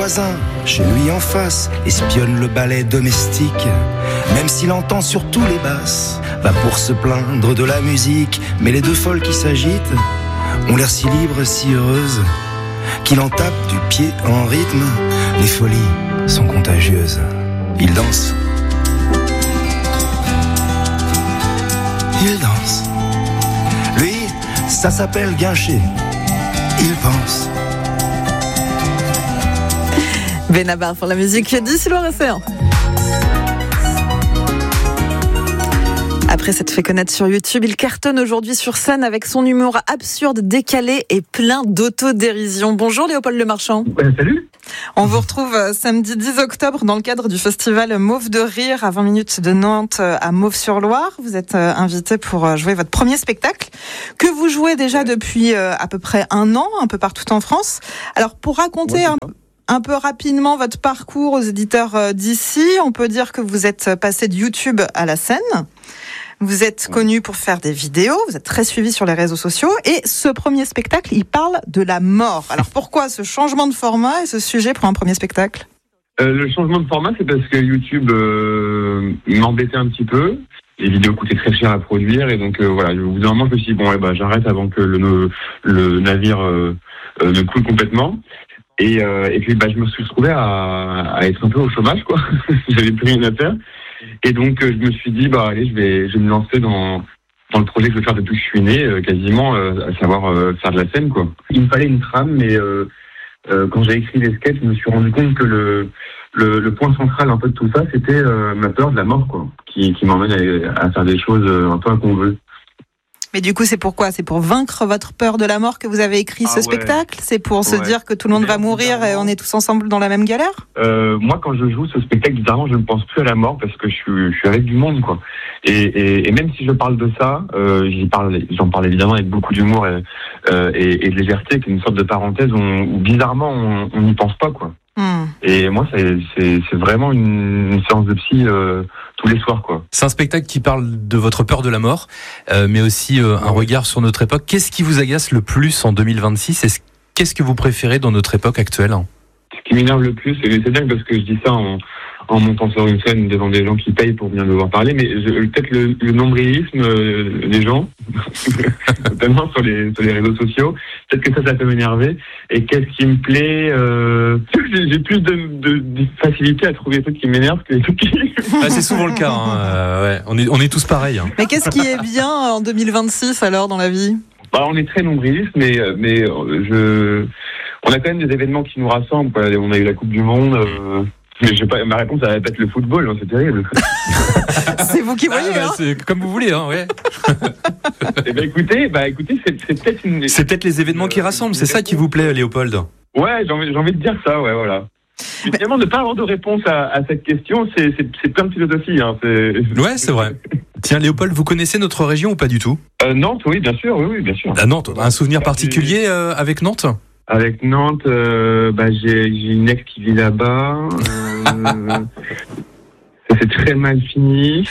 voisin, chez lui en face, espionne le ballet domestique. Même s'il entend surtout les basses, va pour se plaindre de la musique. Mais les deux folles qui s'agitent ont l'air si libres, si heureuses, qu'il en tape du pied en rythme. Les folies sont contagieuses. Il danse. Il danse. Lui, ça s'appelle Guincher. Il pense. Benabar pour la musique d'ici Loire-Océan. Après s'être fait connaître sur YouTube, il cartonne aujourd'hui sur scène avec son humour absurde, décalé et plein d'autodérision. Bonjour Léopold Lemarchand. Salut. On vous retrouve samedi 10 octobre dans le cadre du festival Mauve de Rire à 20 minutes de Nantes à Mauves-sur-Loire. Vous êtes invité pour jouer votre premier spectacle que vous jouez déjà depuis à peu près un an, un peu partout en France. Alors pour raconter un peu rapidement votre parcours aux éditeurs d'ici, on peut dire que vous êtes passé de YouTube à la scène. Vous êtes connu pour faire des vidéos, vous êtes très suivi sur les réseaux sociaux et ce premier spectacle, il parle de la mort. Alors pourquoi ce changement de format et ce sujet pour un premier spectacle ? Le changement de format, c'est parce que YouTube m'embêtait un petit peu. Les vidéos coûtaient très cher à produire et donc voilà, au bout d'un moment, je me suis dit, j'arrête avant que le navire ne coule complètement. Et puis je me suis retrouvé à être un peu au chômage, quoi. J'avais plus rien à faire. Et donc je me suis dit allez, je vais me lancer dans le projet que je veux faire depuis que je suis né, quasiment, à savoir faire de la scène, quoi. Il me fallait une trame, mais quand j'ai écrit les sketchs, je me suis rendu compte que le point central un peu de tout ça, c'était ma peur de la mort, quoi, qui m'emmène à faire des choses un peu incongrue. Mais du coup, c'est pourquoi ? C'est pour vaincre votre peur de la mort que vous avez écrit ce spectacle ? C'est pour se dire que tout le monde va mourir et on est tous ensemble dans la même galère ? Moi, quand je joue ce spectacle, bizarrement, je ne pense plus à la mort parce que je suis avec du monde, quoi. Et même si je parle de ça, j'en parle évidemment avec beaucoup d'humour et de légèreté, qui est une sorte de parenthèse où bizarrement, on n'y pense pas, quoi. Et moi, c'est vraiment une séance de psy tous les soirs, quoi. C'est un spectacle qui parle de votre peur de la mort, mais aussi un regard sur notre époque. Qu'est-ce qui vous agace le plus en 2026 et qu'est-ce que vous préférez dans notre époque actuelle ? Ce qui m'énerve le plus, c'est bien parce que je dis ça en montant sur une scène devant des gens qui payent pour venir me voir parler, mais peut-être le nombrilisme des gens, notamment sur les réseaux sociaux, peut-être que ça peut m'énerver. Et qu'est-ce qui me plaît j'ai plus de facilité à trouver des trucs qui m'énervent que des trucs qui... C'est souvent le cas, ouais. On est tous pareils. Mais qu'est-ce qui est bien en 2026 alors dans la vie ? On est très nombriliste, mais on a quand même des événements qui nous rassemblent, quoi. On a eu la Coupe du Monde... Mais ma réponse, ça va être le football, c'est terrible. C'est vous qui voyez, c'est comme vous voulez, ouais. Écoutez, c'est peut-être c'est peut-être les événements qui rassemblent, c'est ça qui vous plaît, Léopold ? Ouais, j'ai envie de dire ça, ouais, voilà. Finalement, ne pas avoir de réponse à cette question, c'est plein de philosophie, Ouais, c'est vrai. Tiens, Léopold, vous connaissez notre région ou pas du tout ? Nantes, oui, bien sûr, oui, bien sûr. Nantes, un souvenir particulier avec Nantes ? Avec Nantes, j'ai une ex qui vit là-bas. Ça s'est très mal fini.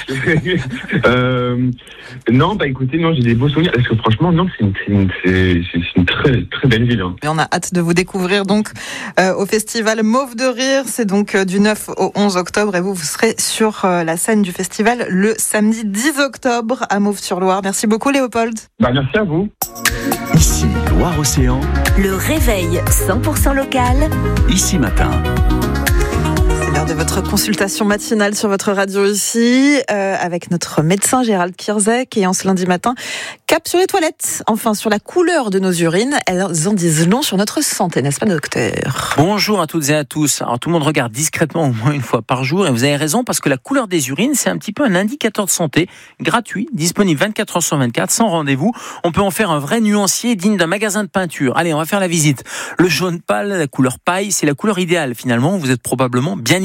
Écoutez, j'ai des beaux souvenirs. Parce que franchement, Nantes, c'est une très, très belle ville. Et on a hâte de vous découvrir donc au festival Mauve de Rire. C'est donc du 9 au 11 octobre et vous serez sur la scène du festival le samedi 10 octobre à Mauves-sur-Loire. Merci beaucoup, Léopold. Merci à vous. Ici, Loire-Océan. Le réveil 100% local. Ici Matin. C'est l'heure de votre consultation matinale sur votre radio ici, avec notre médecin Gérald Kierzek. Et en ce lundi matin, cap sur les toilettes. Enfin, sur la couleur de nos urines. Elles en disent long sur notre santé, n'est-ce pas, docteur ? Bonjour à toutes et à tous. Alors, tout le monde regarde discrètement au moins une fois par jour. Et vous avez raison, parce que la couleur des urines, c'est un petit peu un indicateur de santé, gratuit, disponible 24 heures sur 24, sans rendez-vous. On peut en faire un vrai nuancier digne d'un magasin de peinture. Allez, on va faire la visite. Le jaune pâle, la couleur paille, c'est la couleur idéale. Finalement, vous êtes probablement bien hydraté.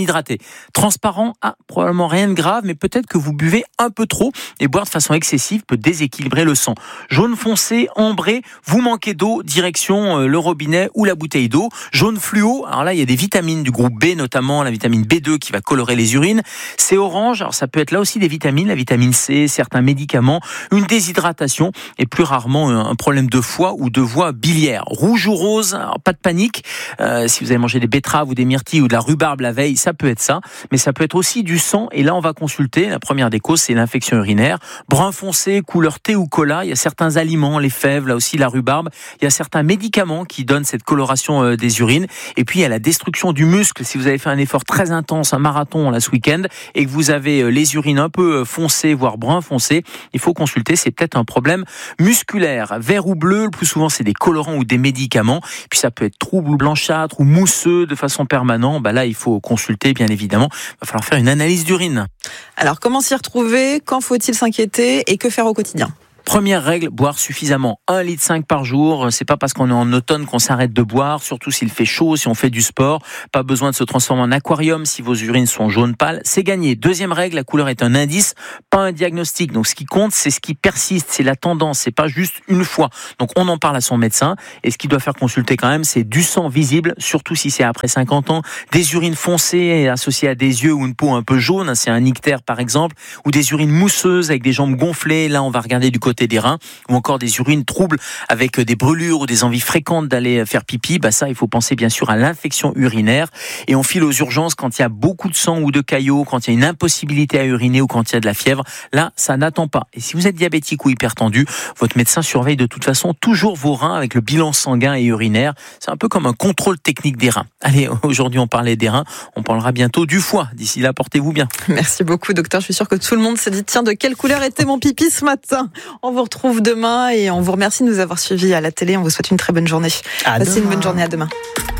déshydraté. Transparent, probablement rien de grave, mais peut-être que vous buvez un peu trop et boire de façon excessive peut déséquilibrer le sang. Jaune foncé, ambré, vous manquez d'eau, direction le robinet ou la bouteille d'eau. Jaune fluo, alors là il y a des vitamines du groupe B, notamment la vitamine B2 qui va colorer les urines. C'est orange, alors ça peut être là aussi des vitamines, la vitamine C, certains médicaments, une déshydratation et plus rarement un problème de foie ou de voie biliaire. Rouge ou rose, alors pas de panique, si vous avez mangé des betteraves ou des myrtilles ou de la rhubarbe la veille, ça peut être ça, mais ça peut être aussi du sang et là on va consulter. La première des causes c'est l'infection urinaire. Brun foncé, couleur thé ou cola, il y a certains aliments, les fèves, là aussi la rhubarbe, il y a certains médicaments qui donnent cette coloration des urines et puis il y a la destruction du muscle. Si vous avez fait un effort très intense, un marathon là ce week-end et que vous avez les urines un peu foncées voire brun foncé, il faut consulter, c'est peut-être un problème musculaire. Vert ou bleu, le plus souvent c'est des colorants ou des médicaments, puis ça peut être trouble ou blanchâtre ou mousseux de façon permanente, là il faut consulter bien évidemment, il va falloir faire une analyse d'urine. Alors comment s'y retrouver, quand faut-il s'inquiéter et que faire au quotidien ? Première règle, boire suffisamment. 1,5 litre par jour. C'est pas parce qu'on est en automne qu'on s'arrête de boire, surtout s'il fait chaud, si on fait du sport. Pas besoin de se transformer en aquarium si vos urines sont jaune pâle. C'est gagné. Deuxième règle, la couleur est un indice, pas un diagnostic. Donc ce qui compte, c'est ce qui persiste, c'est la tendance, c'est pas juste une fois. Donc on en parle à son médecin. Et ce qu'il doit faire consulter quand même, c'est du sang visible, surtout si c'est après 50 ans, des urines foncées associées à des yeux ou une peau un peu jaune, c'est un ictère par exemple, ou des urines mousseuses avec des jambes gonflées. Là, on va regarder du côté des reins, ou encore des urines troubles avec des brûlures ou des envies fréquentes d'aller faire pipi, ça il faut penser bien sûr à l'infection urinaire et on file aux urgences quand il y a beaucoup de sang ou de caillots, quand il y a une impossibilité à uriner ou quand il y a de la fièvre. Là, ça n'attend pas. Et si vous êtes diabétique ou hypertendu, votre médecin surveille de toute façon toujours vos reins avec le bilan sanguin et urinaire. C'est un peu comme un contrôle technique des reins. Allez, aujourd'hui on parlait des reins, on parlera bientôt du foie. D'ici là, portez-vous bien. Merci beaucoup docteur, je suis sûre que tout le monde s'est dit tiens, de quelle couleur était mon pipi ce matin ? On vous retrouve demain et on vous remercie de nous avoir suivis à la télé. On vous souhaite une très bonne journée. Passez une bonne journée, à demain.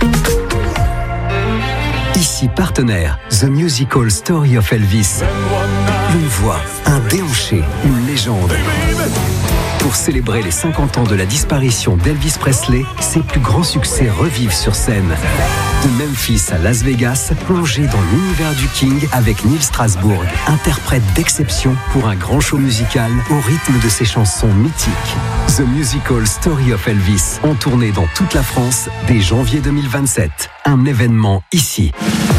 Ici partenaire, The Musical Story of Elvis. Une voix, un déhanché, une légende. Pour célébrer les 50 ans de la disparition d'Elvis Presley, ses plus grands succès revivent sur scène. De Memphis à Las Vegas, plongez dans l'univers du King avec Neil Strasbourg, interprète d'exception pour un grand show musical au rythme de ses chansons mythiques. The Musical Story of Elvis, en tournée dans toute la France dès janvier 2027. Un événement ici.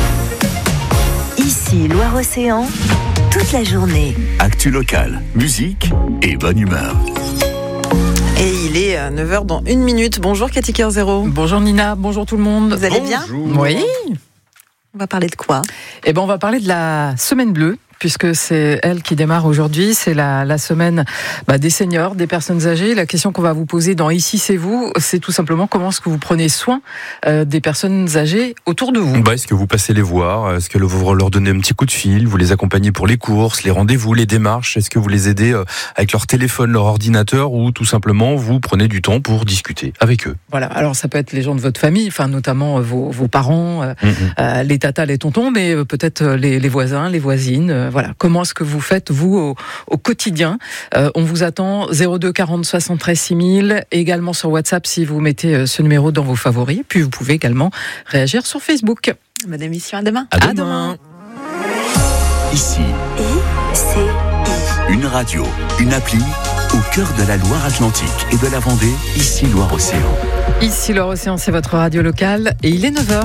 Ici, Loire-Océan, toute la journée. Actu locale, musique et bonne humeur. Et il est 9h dans 1 minute. Bonjour Cathy Kerzero. Bonjour Nina, bonjour tout le monde. Vous allez bien ? Oui. On va parler de quoi ? On va parler de la Semaine Bleue, puisque c'est elle qui démarre aujourd'hui. C'est la semaine des seniors, des personnes âgées. La question qu'on va vous poser dans Ici c'est vous, c'est tout simplement comment est-ce que vous prenez soin des personnes âgées autour de vous. Est-ce que vous passez les voir ? Est-ce que vous leur donnez un petit coup de fil ? Vous les accompagnez pour les courses, les rendez-vous, les démarches ? Est-ce que vous les aidez avec leur téléphone, leur ordinateur, ou tout simplement vous prenez du temps pour discuter avec eux ? Voilà, alors ça peut être les gens de votre famille, notamment vos parents, les tatas, les tontons, mais peut-être les voisins, les voisines. Voilà, comment est-ce que vous faites, vous, au quotidien ? On vous attend 02 40 73 6000, également sur WhatsApp si vous mettez ce numéro dans vos favoris. Puis vous pouvez également réagir sur Facebook. Bonne émission, à demain. À demain. Ici, I-C-I. une radio, une appli au cœur de la Loire-Atlantique et de la Vendée, ici Loire-Océan. Ici Loire-Océan, c'est votre radio locale et il est 9h.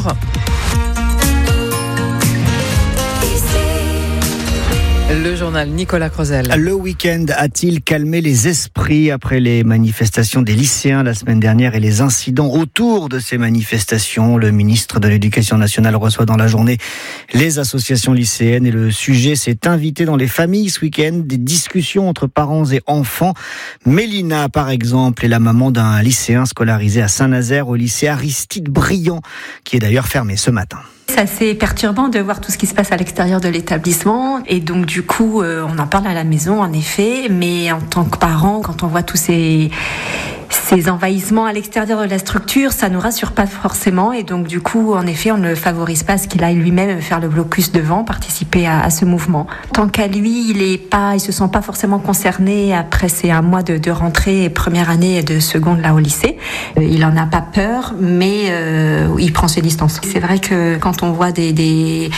Le journal Nicolas Crozel. Le week-end a-t-il calmé les esprits après les manifestations des lycéens la semaine dernière et les incidents autour de ces manifestations ? Le ministre de l'Éducation nationale reçoit dans la journée les associations lycéennes et le sujet s'est invité dans les familles ce week-end, des discussions entre parents et enfants. Mélina, par exemple, est la maman d'un lycéen scolarisé à Saint-Nazaire au lycée Aristide Briand, qui est d'ailleurs fermé ce matin. C'est assez perturbant de voir tout ce qui se passe à l'extérieur de l'établissement et donc du coup on en parle à la maison en effet, mais en tant que parent, quand on voit tous ces envahissements à l'extérieur de la structure, ça nous rassure pas forcément et donc du coup en effet on ne favorise pas à ce qu'il aille lui-même faire le blocus devant, participer à ce mouvement. Tant qu'à lui, il se sent pas forcément concerné après ces 1 mois de rentrée et première année de seconde là au lycée. Il en a pas peur, mais il prend ses distances. C'est vrai que quand on voit des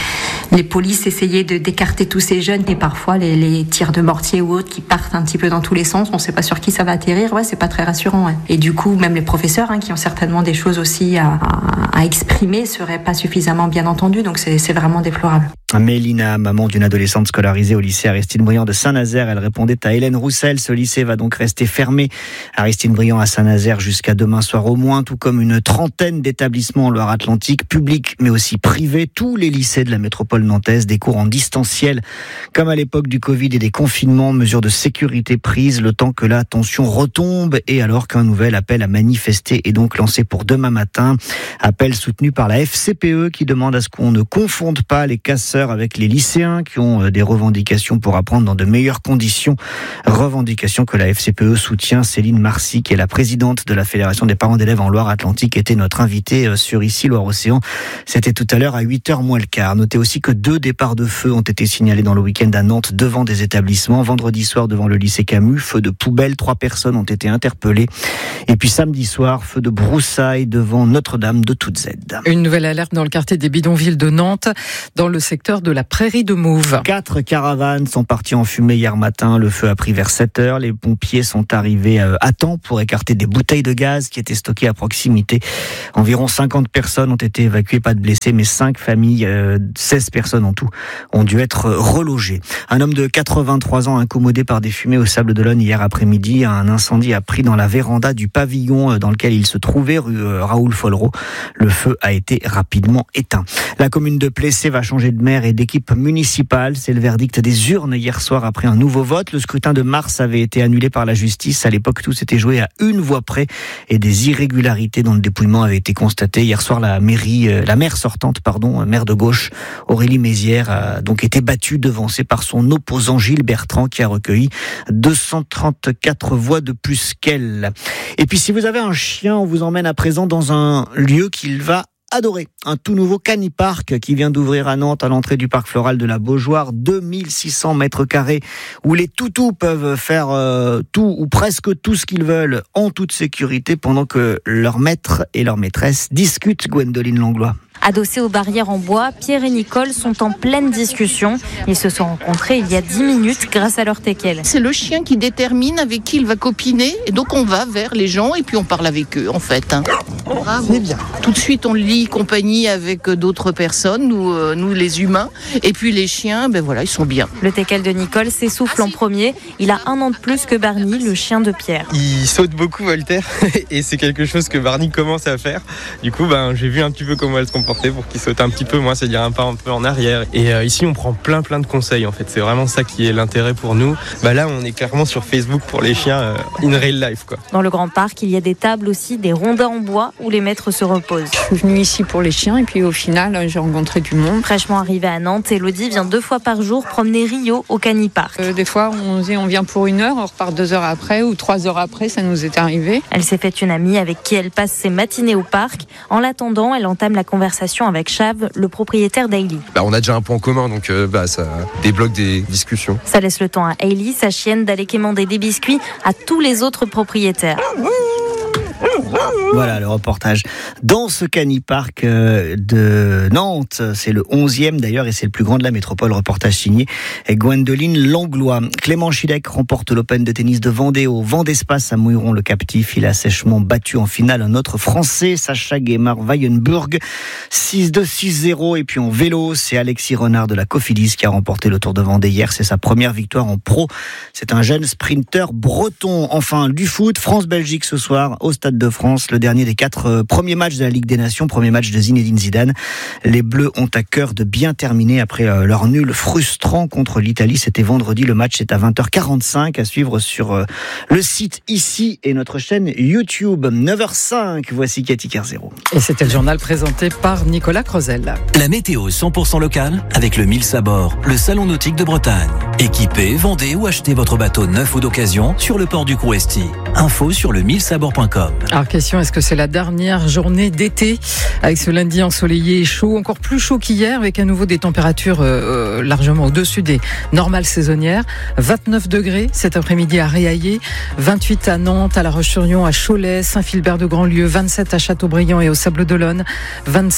les polices essayaient d'écarter tous ces jeunes et parfois les tirs de mortier ou autres qui partent un petit peu dans tous les sens, on ne sait pas sur qui ça va atterrir, c'est pas très rassurant. Et du coup, même les professeurs qui ont certainement des choses aussi à exprimer seraient pas suffisamment bien entendus, donc c'est vraiment déplorable. Mélina, maman d'une adolescente scolarisée au lycée Aristide-Briand de Saint-Nazaire, elle répondait à Hélène Roussel. Ce lycée va donc rester fermé. Aristide-Briand à Saint-Nazaire jusqu'à demain soir au moins, tout comme une trentaine d'établissements en Loire-Atlantique, publics mais aussi privés. Tous les lycées de la métropole nantaise, des cours en distanciel, comme à l'époque du Covid et des confinements, mesures de sécurité prises, le temps que la tension retombe et alors qu'un nouvel appel à manifester est donc lancé pour demain matin. Appel soutenu par la FCPE qui demande à ce qu'on ne confonde pas les casseurs avec les lycéens qui ont des revendications pour apprendre dans de meilleures conditions. Revendications que la FCPE soutient. Céline Marcy, qui est la présidente de la Fédération des parents d'élèves en Loire-Atlantique, était notre invitée sur Ici Loire-Océan. C'était tout à l'heure à 8h moins le quart. Notez aussi que 2 départs de feu ont été signalés dans le week-end à Nantes devant des établissements. Vendredi soir devant le lycée Camus, feu de poubelle, 3 personnes ont été interpellées. Et puis samedi soir, feu de broussailles devant Notre-Dame de Toutes-Aides. Une nouvelle alerte dans le quartier des Bidonvilles de Nantes, dans le secteur de la prairie de Mauves. 4 caravanes sont parties en fumée hier matin. Le feu a pris vers 7h. Les pompiers sont arrivés à temps pour écarter des bouteilles de gaz qui étaient stockées à proximité. Environ 50 personnes ont été évacuées, pas de blessés, mais 5 familles, 16 personnes en tout, ont dû être relogées. Un homme de 83 ans incommodé par des fumées au Sable d'Olonne hier après-midi. Un incendie a pris dans la véranda du pavillon dans lequel il se trouvait, rue Raoul Follereau. Le feu a été rapidement éteint. La commune de Plessé va changer de maire et d'équipe municipale. C'est le verdict des urnes hier soir après un nouveau vote. Le scrutin de mars avait été annulé par la justice. À l'époque, tout s'était joué à une voix près et des irrégularités dans le dépouillement avaient été constatées. Hier soir, la maire sortante, maire de gauche, Aurélie Mézières, a donc été battue, devancée par son opposant Gilles Bertrand qui a recueilli 234 voix de plus qu'elle. Et puis, si vous avez un chien, on vous emmène à présent dans un lieu qu'il va adorer. Un tout nouveau canipark qui vient d'ouvrir à Nantes à l'entrée du parc floral de la Beaujoire. 2600 mètres carrés où les toutous peuvent faire tout ou presque tout ce qu'ils veulent en toute sécurité pendant que leur maître et leur maîtresse discutent. Gwendoline Langlois. Adossés aux barrières en bois, Pierre et Nicole sont en pleine discussion. Ils se sont rencontrés il y a 10 minutes grâce à leur teckel. C'est le chien qui détermine avec qui il va copiner. Et donc on va vers les gens et puis on parle avec eux en fait. C'est bien. Tout de suite on lie compagnie avec d'autres personnes, nous les humains. Et puis les chiens, ils sont bien. Le teckel de Nicole s'essouffle en premier. Il a 1 an de plus que Barney, le chien de Pierre. Il saute beaucoup Voltaire et c'est quelque chose que Barney commence à faire. Du coup j'ai vu un petit peu comment elle se comporte pour qu'il saute un petit peu, c'est-à-dire un pas un peu en arrière. Et ici, on prend plein de conseils, en fait. C'est vraiment ça qui est l'intérêt pour nous. Là, on est clairement sur Facebook pour les chiens in real life, quoi. Dans le grand parc, il y a des tables aussi, des rondins en bois où les maîtres se reposent. Je suis venue ici pour les chiens et puis au final, j'ai rencontré du monde. Fraîchement arrivée à Nantes, Elodie vient 2 fois par jour promener Rio au canipark. Des fois, on vient pour 1 heure, on repart 2 heures après ou 3 heures après, ça nous est arrivé. Elle s'est fait une amie avec qui elle passe ses matinées au parc. En l'attendant, elle entame la conversation avec Chav, le propriétaire d'Hailey. On a déjà un point commun, donc ça débloque des discussions. Ça laisse le temps à Hailey, sa chienne, d'aller quémander des biscuits à tous les autres propriétaires. Voilà le reportage dans ce canipark de Nantes. C'est le 11e d'ailleurs et c'est le plus grand de la métropole. Reportage signé Gwendoline Langlois. Clément Chidec remporte l'Open de tennis de Vendée au Vent d'Espace à Mouilleron le captif. Il a sèchement battu en finale un autre Français, Sacha Guémard-Weyenburg. 6-2, 6-0. Et puis en vélo, c'est Alexis Renard de la Cofidis qui a remporté le Tour de Vendée hier. C'est sa première victoire en pro. C'est un jeune sprinter breton. Enfin, du foot, France-Belgique ce soir au Stade de France, le dernier des 4 premiers matchs de la Ligue des Nations, premier match de Zinedine Zidane. Les Bleus ont à cœur de bien terminer après leur nul frustrant contre l'Italie. C'était vendredi, le match est à 20h45 à suivre sur le site ici et notre chaîne YouTube. 9h05, voici Cathy Kerzero. Et c'était le journal présenté par Nicolas Creusel. La météo 100% locale avec le Mille Sabor, le salon nautique de Bretagne. Équipez, vendez ou achetez votre bateau neuf ou d'occasion sur le port du Couresti. Info sur le millesabor.com. Alors question, est-ce que c'est la dernière journée d'été avec ce lundi ensoleillé et chaud, encore plus chaud qu'hier avec à nouveau des températures largement au-dessus des normales saisonnières. 29 degrés cet après-midi à Réaillé, 28 à Nantes, à La Roche-sur-Yon, à Cholet, Saint-Philbert de Grandlieu, 27 à Châteaubriand et au Sable d'Olonne, 27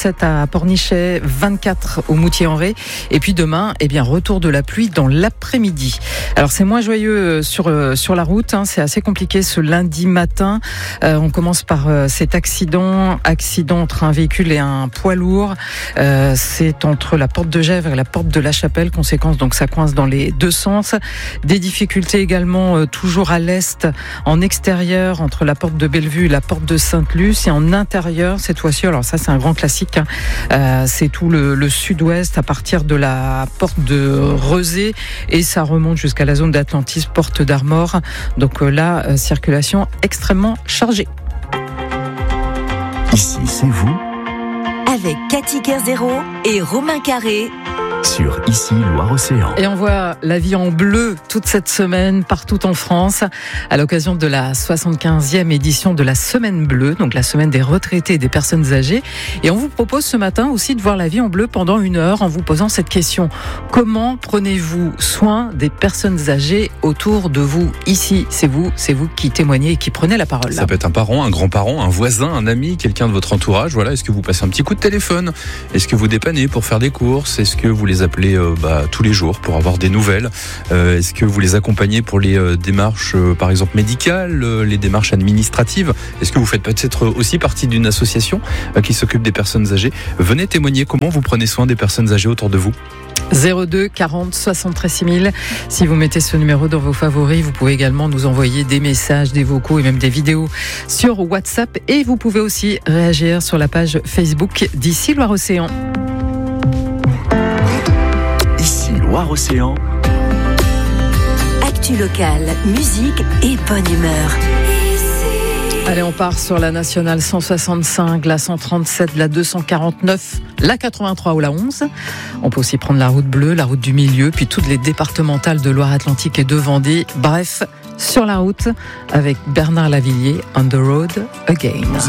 27 à Pornichet, 24 au Moutier-en-Ré. Et puis demain, retour de la pluie dans l'après-midi. Alors c'est moins joyeux sur la route, c'est assez compliqué ce lundi matin. On commence par cet accident entre un véhicule et un poids lourd. C'est entre la porte de Gèvres et la porte de la Chapelle. Conséquence, donc ça coince dans les deux sens. Des difficultés également toujours à l'est, en extérieur, entre la porte de Bellevue et la porte de Sainte-Luce. Et en intérieur, cette fois-ci, alors ça c'est un grand classique, c'est tout le sud-ouest à partir de la porte de Rezé et ça remonte jusqu'à la zone d'Atlantis, porte d'Armor. Donc là, circulation extrêmement chargée. Ici, c'est vous. Avec Cathy Kerzero et Romain Carré. Sur Ici Loire-Océan. Et on voit la vie en bleu toute cette semaine partout en France à l'occasion de la 75e édition de la Semaine Bleue, donc la semaine des retraités et des personnes âgées. Et on vous propose ce matin aussi de voir la vie en bleu pendant 1 heure en vous posant cette question. Comment prenez-vous soin des personnes âgées autour de vous? Ici, c'est vous qui témoignez et qui prenez la parole. Ça peut être un parent, un grand-parent, un voisin, un ami, quelqu'un de votre entourage. Voilà, est-ce que vous passez un petit coup de téléphone? Est-ce que vous dépannez pour faire des courses? Est-ce que vous les appelez tous les jours pour avoir des nouvelles? Est-ce que vous les accompagnez pour les démarches, par exemple médicales, les démarches administratives? Est-ce que vous faites peut-être aussi partie d'une association qui s'occupe des personnes âgées? Venez témoigner comment vous prenez soin des personnes âgées autour de vous. 02 40 73 6000. Si vous mettez ce numéro dans vos favoris, vous pouvez également nous envoyer des messages, des vocaux et même des vidéos sur WhatsApp. Et vous pouvez aussi réagir sur la page Facebook d'Ici Loire-Océan. Ici Loire-Océan. Actu locale, musique et bonne humeur. Allez, on part sur la nationale 165, la 137, la 249, la 83 ou la 11. On peut aussi prendre la route bleue, la route du milieu, puis toutes les départementales de Loire-Atlantique et de Vendée. Bref, sur la route avec Bernard Lavillier, On the Road Again.